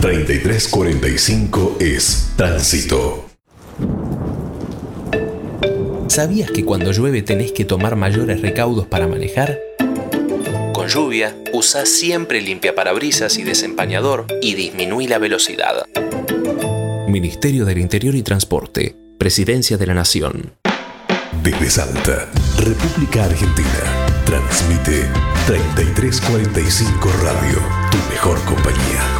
3345 es tránsito. ¿Sabías que cuando llueve tenés que tomar mayores recaudos para manejar? Con lluvia, usa siempre limpiaparabrisas y desempañador y disminuí la velocidad. Ministerio del Interior y Transporte, Presidencia de la Nación. Desde Salta, República Argentina, transmite 3345 Radio, tu mejor compañía.